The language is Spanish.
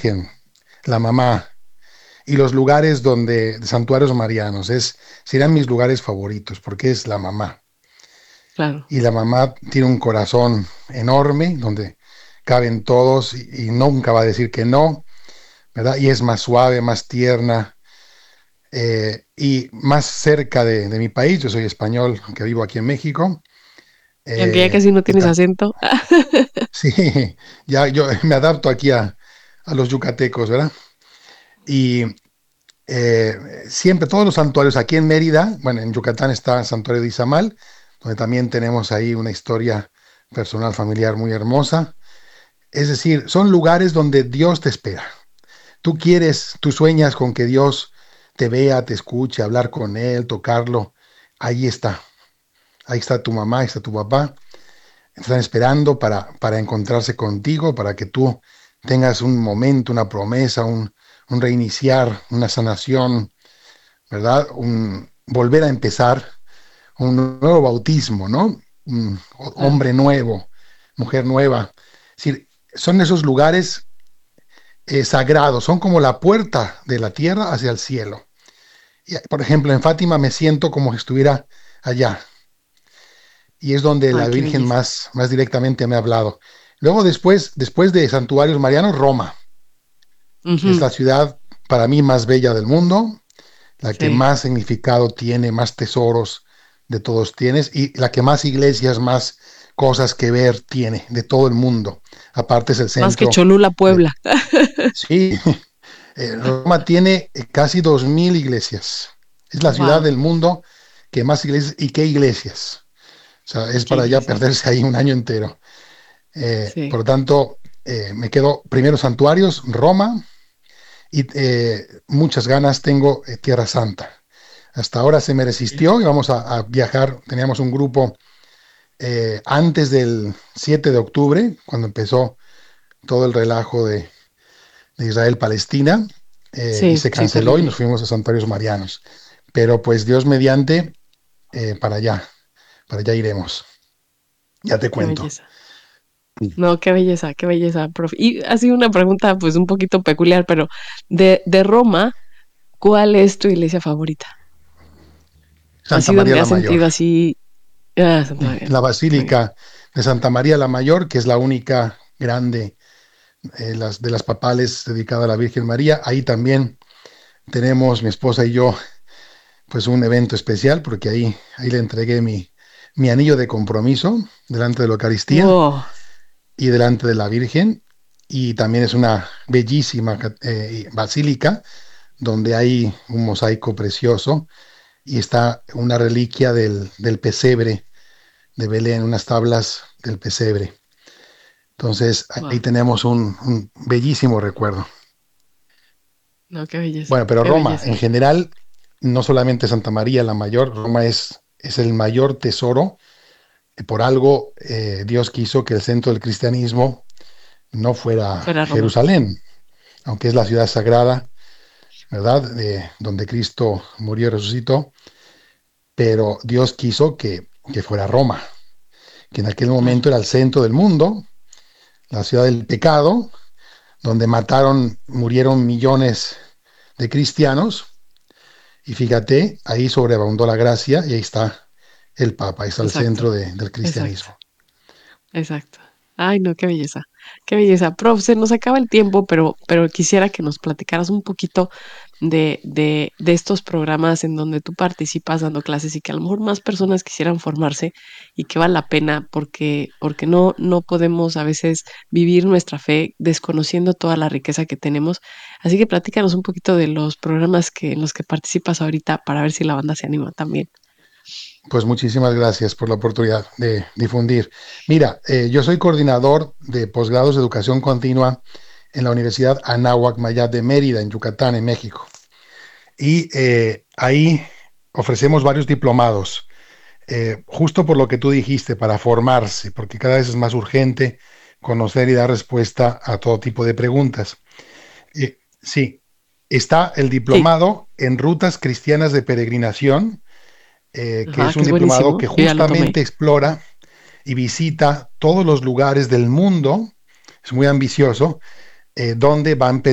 Virgen, la mamá, y los lugares donde, santuarios marianos, serían mis lugares favoritos, porque es la mamá. Claro. Y la mamá tiene un corazón enorme, donde caben todos y nunca va a decir que no, ¿verdad? Y es más suave, más tierna y más cerca de mi país. Yo soy español, aunque vivo aquí en México. Aunque ya casi no Y tienes acento. sí, ya yo me adapto aquí a los yucatecos, ¿verdad? Y siempre todos los santuarios aquí en Mérida, bueno, en Yucatán está el santuario de Izamal, donde también tenemos ahí una historia personal, familiar muy hermosa. Es decir, son lugares donde Dios te espera. Tú sueñas con que Dios te vea, te escuche, hablar con Él, tocarlo. Ahí está. Ahí está tu mamá, ahí está tu papá. Están esperando para encontrarse contigo, para que tú tengas un momento, una promesa, un reiniciar, una sanación, ¿verdad? Un volver a empezar, un nuevo bautismo, ¿no? Un Claro. hombre nuevo, mujer nueva. Es decir, son esos lugares sagrados, son como la puerta de la tierra hacia el cielo. Y, por ejemplo, en Fátima me siento como si estuviera allá, y es donde la Ay, qué Virgen belleza. más directamente me ha hablado. Luego, después de santuarios marianos, Roma, que es Ujú. la ciudad para mí más bella del mundo, la que Sí. más significado tiene, más tesoros de todos tienes, y la que más iglesias, más cosas que ver tiene de todo el mundo. Aparte es el Más que centro Cholula, de... Puebla. Sí, Roma tiene casi 2000 iglesias. Es la ciudad Wow. del mundo que más iglesias, ¿y qué iglesias? O sea, es Qué para ya iglesias. perderse ahí un año entero. Por Sí. lo tanto, me quedo primero santuarios, Roma, y muchas ganas tengo Tierra Santa. Hasta ahora se me resistió y vamos a viajar. Teníamos un grupo antes del 7 de octubre, cuando empezó todo el relajo de Israel-Palestina, y Sí, se sí, canceló y nos terrible. fuimos a santuarios marianos. Pero pues Dios mediante, eh, para allá, para allá iremos. Ya te Qué cuento. belleza. No, qué belleza, profe. Y ha sido una pregunta pues un poquito peculiar, pero de Roma, ¿cuál es tu iglesia favorita? Santa Así María donde la has Mayor. sentido así, ah, Santa María. La Muy bien. Basílica de Santa María la Mayor, que es la única grande de las papales dedicada a la Virgen María. Ahí también tenemos mi esposa y yo pues un evento especial porque ahí le entregué mi anillo de compromiso delante de la Eucaristía Wow. y delante de la Virgen. Y también es una bellísima basílica donde hay un mosaico precioso y está una reliquia del pesebre de Belén, unas tablas del pesebre. Entonces, ahí Wow. tenemos un bellísimo recuerdo. No, qué belleza, Bueno, pero qué Roma, belleza. en general, no solamente Santa María la Mayor, Roma es el mayor tesoro. Por algo, Dios quiso que el centro del cristianismo no fuera Fuera Roma. Jerusalén, aunque es la ciudad sagrada, ¿verdad? Donde Cristo murió y resucitó, pero Dios quiso que fuera Roma, que en aquel Claro. momento era el centro del mundo, la ciudad del pecado, donde murieron millones de cristianos, y fíjate, ahí sobreabundó la gracia y ahí está el Papa, ahí está el Exacto, centro del exacto, cristianismo. exacto. Ay, no, qué belleza, qué belleza. Prof, se nos acaba el tiempo, pero quisiera que nos platicaras un poquito de estos programas en donde tú participas dando clases y que a lo mejor más personas quisieran formarse y que vale la pena porque no podemos a veces vivir nuestra fe desconociendo toda la riqueza que tenemos. Así que platícanos un poquito de los programas en los que participas ahorita para ver si la banda se anima también. Pues muchísimas gracias por la oportunidad de difundir. Mira, yo soy coordinador de posgrados de educación continua en la Universidad Anáhuac Mayat de Mérida, en Yucatán, en México. Y ahí ofrecemos varios diplomados, justo por lo que tú dijiste, para formarse, porque cada vez es más urgente conocer y dar respuesta a todo tipo de preguntas. Sí, está el Sí, diplomado en rutas cristianas de peregrinación, que ajá, es que un es diplomado buenísimo. que Yo ya lo tomé. justamente explora y visita todos los lugares del mundo, es muy ambicioso, donde van